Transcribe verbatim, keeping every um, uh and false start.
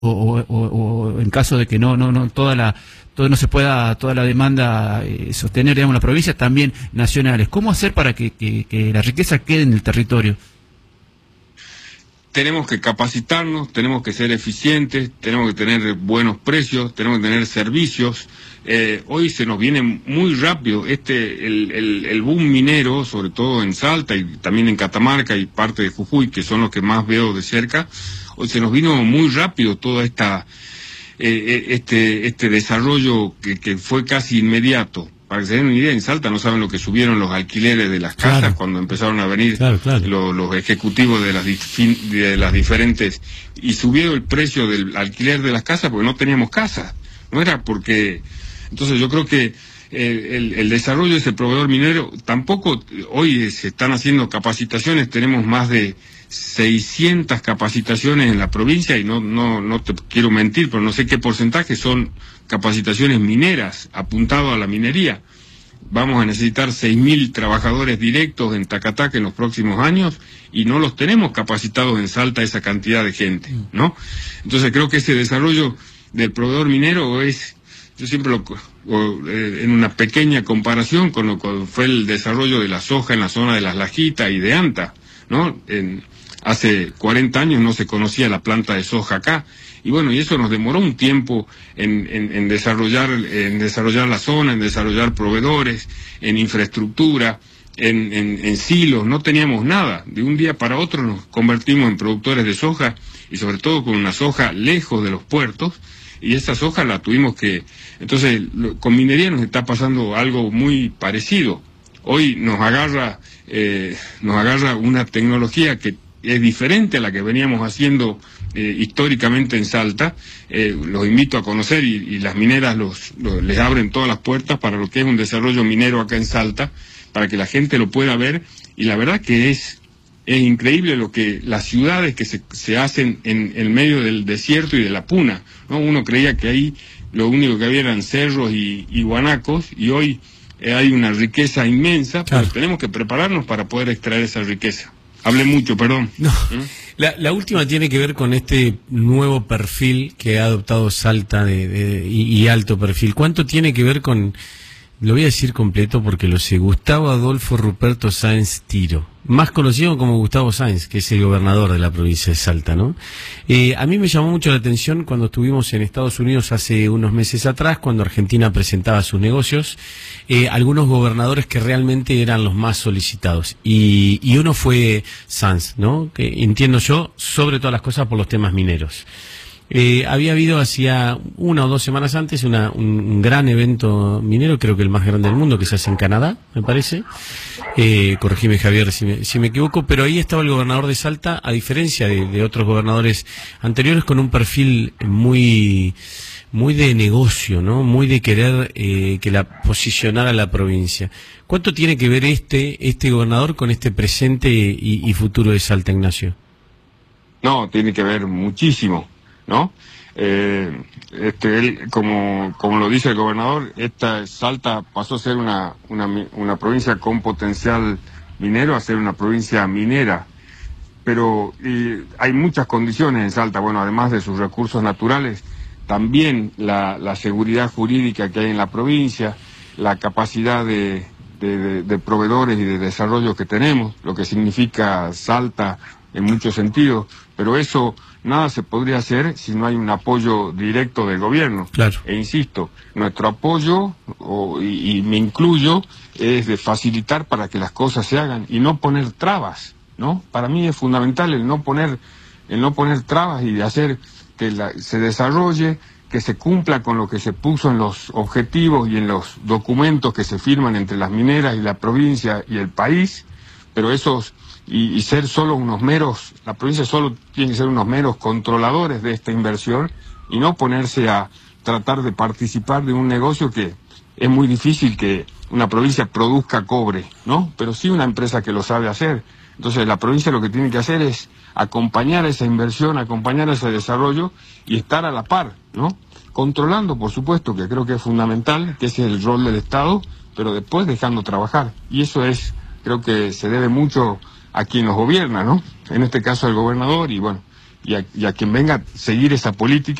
o, o, o en caso de que no no no toda la todo no se pueda toda la demanda eh, sostener, digamos, la provincia, también nacionales. ¿Cómo hacer para que, que, que la riqueza quede en el territorio? Tenemos que capacitarnos, tenemos que ser eficientes, tenemos que tener buenos precios, tenemos que tener servicios. Eh, hoy se nos viene muy rápido este el, el, el boom minero, sobre todo en Salta y también en Catamarca y parte de Jujuy, que son los que más veo de cerca. Hoy se nos vino muy rápido toda esta eh, este este desarrollo que, que fue casi inmediato. Para que se den una idea, en Salta no saben lo que subieron los alquileres de las casas, claro, cuando empezaron a venir claro, claro. Los, los ejecutivos de las, de las diferentes, y subió el precio del alquiler de las casas porque no teníamos casas, no era porque... Entonces yo creo que el, el, el desarrollo de ese proveedor minero, tampoco hoy se están haciendo capacitaciones, tenemos más de seiscientas capacitaciones en la provincia, y no, no, no te quiero mentir, pero no sé qué porcentaje son capacitaciones mineras, apuntado a la minería. Vamos a necesitar seis mil trabajadores directos en Tacataca en los próximos años, y no los tenemos capacitados en Salta esa cantidad de gente, ¿no? Entonces creo que ese desarrollo del proveedor minero es, yo siempre lo, o, eh, en una pequeña comparación con lo que fue el desarrollo de la soja en la zona de Las Lajitas y de Anta, ¿no? En, hace cuarenta años no se conocía la planta de soja acá, y bueno, y eso nos demoró un tiempo en, en, en desarrollar en desarrollar la zona, en desarrollar proveedores, en infraestructura, en, en, en silos. No teníamos nada. De un día para otro nos convertimos en productores de soja, y sobre todo con una soja lejos de los puertos, y esa soja la tuvimos que... Entonces, lo, con minería nos está pasando algo muy parecido. Hoy nos agarra, eh, nos agarra una tecnología que es diferente a la que veníamos haciendo eh, históricamente en Salta. Eh, los invito a conocer, y, y las mineras los, los, les abren todas las puertas para lo que es un desarrollo minero acá en Salta, para que la gente lo pueda ver, y la verdad que es es increíble lo que las ciudades que se, se hacen en el medio del desierto y de la puna, ¿no? Uno creía que ahí lo único que había eran cerros y, y guanacos, y hoy eh, hay una riqueza inmensa, claro, pero tenemos que prepararnos para poder extraer esa riqueza. Hablé mucho, perdón. No. ¿Mm? La, la última tiene que ver con este nuevo perfil que ha adoptado Salta de, de, y, y alto perfil. ¿Cuánto tiene que ver con, lo voy a decir completo porque lo sé, Gustavo Adolfo Ruperto Sáenz Tiro, más conocido como Gustavo Sáenz, que es el gobernador de la provincia de Salta, ¿no? Eh, a mí me llamó mucho la atención cuando estuvimos en Estados Unidos hace unos meses atrás, cuando Argentina presentaba sus negocios, eh, algunos gobernadores que realmente eran los más solicitados, y, y uno fue Sáenz, ¿no? Que entiendo yo, sobre todas las cosas, por los temas mineros. Eh, había habido hacía una o dos semanas antes una, un, un gran evento minero, creo que el más grande del mundo, que se hace en Canadá, me parece. Eh, corregime, Javier, si me, si me equivoco, pero ahí estaba el gobernador de Salta, a diferencia de, de otros gobernadores anteriores, con un perfil muy muy de negocio, ¿no? Muy de querer eh, que la posicionar a la provincia. ¿Cuánto tiene que ver este este gobernador con este presente y, y futuro de Salta, Ignacio? No, tiene que ver muchísimo, ¿no? Eh, este, él, como, como lo dice el gobernador, esta Salta pasó a ser una, una, una provincia con potencial minero a ser una provincia minera. Pero y hay muchas condiciones en Salta, bueno, además de sus recursos naturales, también la, la seguridad jurídica que hay en la provincia, la capacidad de, de, de, de proveedores y de desarrollo que tenemos, lo que significa Salta en muchos sentidos, pero eso nada se podría hacer si no hay un apoyo directo del gobierno. Claro. E insisto, nuestro apoyo, o, y, y me incluyo, es de facilitar para que las cosas se hagan y no poner trabas, ¿no? Para mí es fundamental el no poner, el no poner trabas y de hacer que la, se desarrolle, que se cumpla con lo que se puso en los objetivos y en los documentos que se firman entre las mineras y la provincia y el país, pero esos Y, y ser solo unos meros, la provincia solo tiene que ser unos meros controladores de esta inversión y no ponerse a tratar de participar de un negocio que es muy difícil que una provincia produzca cobre, ¿no? Pero sí una empresa que lo sabe hacer. Entonces la provincia lo que tiene que hacer es acompañar esa inversión, acompañar ese desarrollo y estar a la par, ¿no? Controlando, por supuesto, que creo que es fundamental, que ese es el rol del Estado, pero después dejando trabajar. Y eso es, creo que se debe mucho a quien los gobierna, ¿no? En este caso al gobernador, y bueno, y a, y a quien venga a seguir esa política.